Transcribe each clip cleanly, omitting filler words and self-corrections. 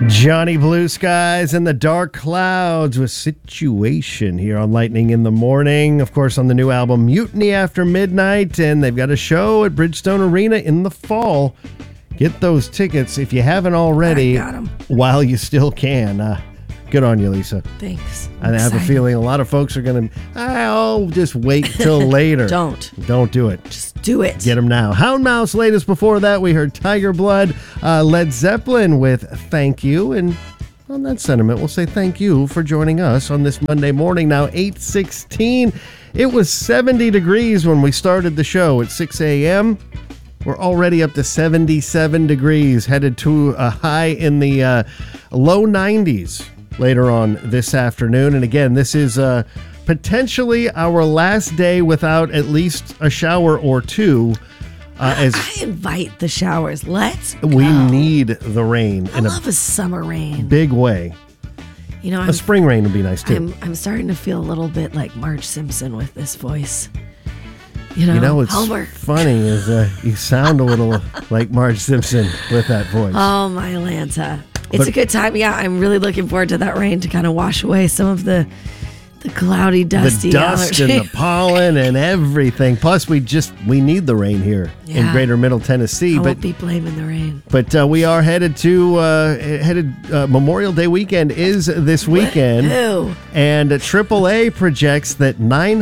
Johnny Blue Skies and the Dark Clouds with Situation here on Lightning in the Morning. Of course, on the new album Mutiny After Midnight, and they've got a show at Bridgestone Arena in the fall. Get those tickets if you haven't already while you still can. Good on you, Lisa. Thanks. I have a feeling a lot of folks are going to, I'll just wait till later. Don't do it. Just do it. Get them now. Hound Mouse latest before that. We heard Tiger Blood, Led Zeppelin with Thank You. And on that sentiment, we'll say thank you for joining us on this Monday morning. Now 8:16. It was 70 degrees when we started the show at 6 a.m. We're already up to 77 degrees, headed to a high in the low 90s. Later on this afternoon. And again, this is potentially our last day without at least a shower or two. I invite the showers. Let's go. We need the rain. I love a summer rain. Big way. You know, a spring rain would be nice too. I'm starting to feel a little bit like Marge Simpson with this voice. You know what's Homer. Funny is you sound a little like Marge Simpson with that voice. Oh, my Lanta. It's a good time. Yeah, I'm really looking forward to that rain to kind of wash away some of the cloudy, dusty the dust allergy. and the pollen and everything. Plus, we need the rain here in Greater Middle Tennessee. I won't be blaming the rain. But we are headed to Memorial Day weekend is this weekend. Woo-hoo. And AAA projects that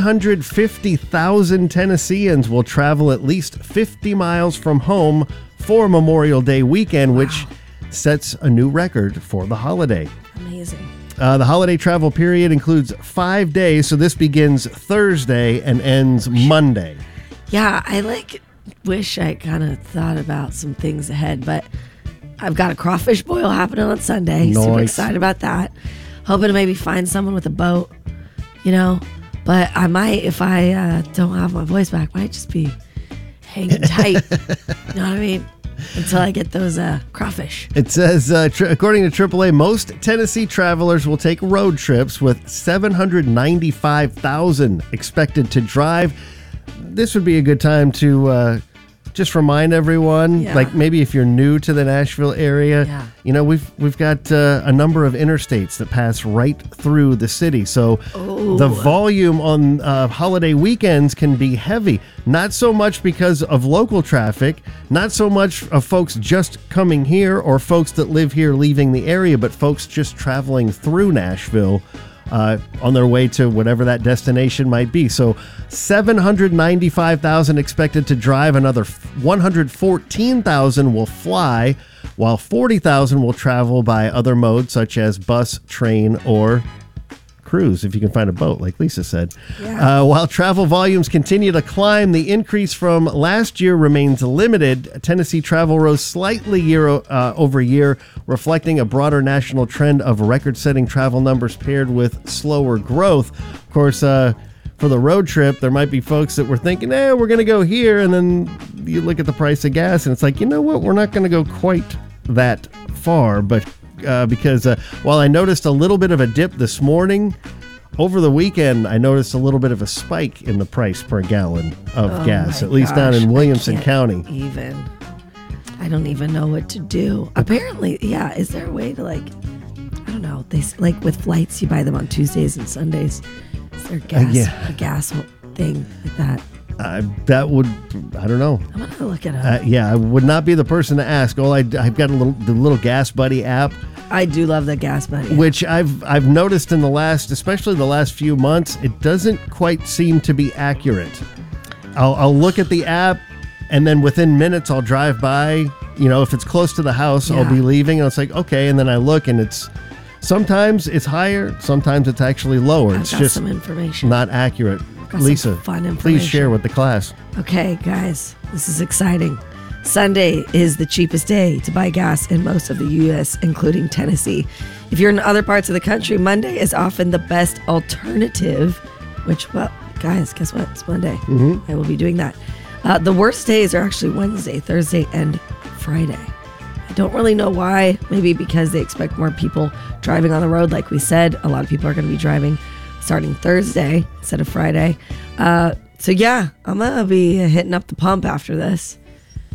950,000 Tennesseans will travel at least 50 miles from home for Memorial Day weekend, which sets a new record for the holiday. Amazing. The holiday travel period includes 5 days, so this begins Thursday and ends Monday. Yeah, I wish I kind of thought about some things ahead, but I've got a crawfish boil happening on Sunday. Nice. Super excited about that. Hoping to maybe find someone with a boat, But I might, if I don't have my voice back, might just be hanging tight. You know what I mean? Until I get those crawfish. It says, according to AAA, most Tennessee travelers will take road trips with 795,000 expected to drive. This would be a good time to just remind everyone, like maybe if you're new to the Nashville area, we've got a number of interstates that pass right through the city. So the volume on holiday weekends can be heavy. Not so much because of local traffic, not so much of folks just coming here or folks that live here leaving the area, but folks just traveling through Nashville on their way to whatever that destination might be. So 795,000 expected to drive, another 114,000 will fly, while 40,000 will travel by other modes such as bus, train, or cruise, if you can find a boat, like Lisa said. Yeah. While travel volumes continue to climb, the increase from last year remains limited. Tennessee travel rose slightly year over year, reflecting a broader national trend of record-setting travel numbers paired with slower growth. Of course, for the road trip, there might be folks that were thinking, we're going to go here, and then you look at the price of gas, and it's like, you know what, we're not going to go quite that far, but because while I noticed a little bit of a dip this morning, over the weekend I noticed a little bit of a spike in the price per gallon of gas, at least down in Williamson County. I don't even know what to do. Apparently, is there a way to I don't know, they with flights you buy them on Tuesdays and Sundays. Is there a gas thing like that? That would, I don't know. I'm gonna look it up. I would not be the person to ask. I've got the little Gas Buddy app. I do love the Gas Buddy, which I've noticed especially the last few months, it doesn't quite seem to be accurate. I'll look at the app, and then within minutes I'll drive by. If it's close to the house, I'll be leaving, and it's like, okay, and then I look, and sometimes it's higher, sometimes it's actually lower. I've it's got just some information. Not accurate. Lisa, fun information. Please share with the class. Okay, guys, this is exciting. Sunday is the cheapest day to buy gas in most of the U.S., including Tennessee. If you're in other parts of the country, Monday is often the best alternative, guys, guess what? It's Monday. Mm-hmm. I will be doing that. The worst days are actually Wednesday, Thursday, and Friday. I don't really know why. Maybe because they expect more people driving on the road. Like we said, a lot of people are going to be driving starting Thursday instead of Friday. So yeah, I'm going to be hitting up the pump after this.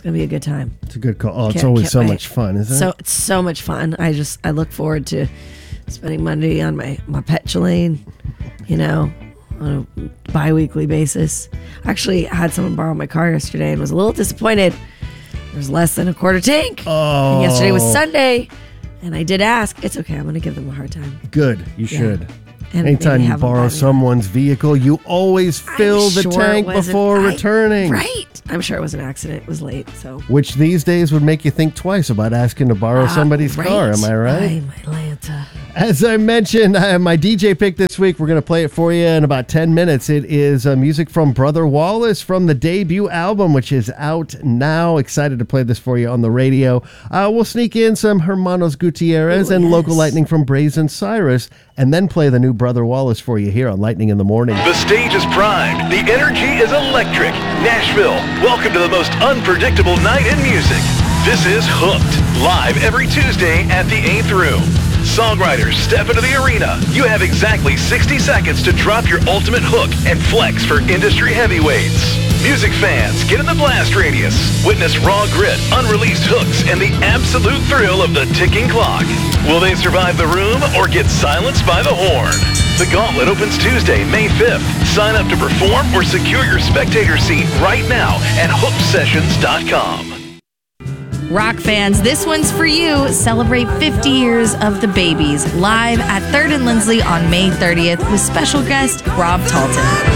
going to be a good time. It's a good call. Oh, it's Can't- always can't so wait. much fun, isn't So it? it's so much fun. I look forward to spending Monday on my Petulant, on a bi-weekly basis. I actually had someone borrow my car yesterday and was a little disappointed. There was less than a quarter tank. Oh. And yesterday was Sunday, and I did ask. It's okay. I'm going to give them a hard time. Good. You should. And Anytime maybe you have them borrow buy me- someone's vehicle, you always fill the sure tank it wasn't- before returning. Right. I'm sure it was an accident. It was late, so. Which these days would make you think twice about asking to borrow somebody's Right. car. Am I right? I'm Atlanta. As I mentioned, my DJ pick this week, we're going to play it for you in about 10 minutes. It is music from Brother Wallace from the debut album, which is out now. Excited to play this for you on the radio. We'll sneak in some Hermanos Gutierrez and Local Lightning from Brazen Cyrus, and then play the new Brother Wallace for you here on Lightning in the Morning. The stage is primed. The energy is electric. Nashville, welcome to the most unpredictable night in music. This is Hooked, live every Tuesday at the 8th Room. Songwriters, step into the arena. You have exactly 60 seconds to drop your ultimate hook and flex for industry heavyweights. Music fans, get in the blast radius. Witness raw grit, unreleased hooks, and the absolute thrill of the ticking clock. Will they survive the room or get silenced by the horn? The Gauntlet opens Tuesday, May 5th. Sign up to perform or secure your spectator seat right now at hooksessions.com. Rock fans, this one's for you. Celebrate 50 years of the Babies live at 3rd and Lindsley on May 30th with special guest Rob Talton.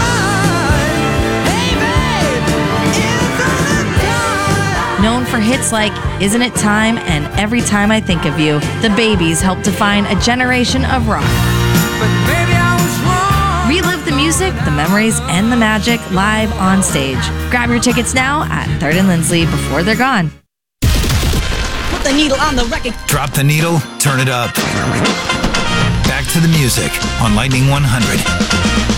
Known for hits like Isn't It Time and Every Time I Think of You, the Babies helped define a generation of rock. Relive the music, the memories, and the magic live on stage. Grab your tickets now at 3rd and Lindsley before they're gone. Put the needle on the record. Drop the needle, turn it up. Back to the music on Lightning 100.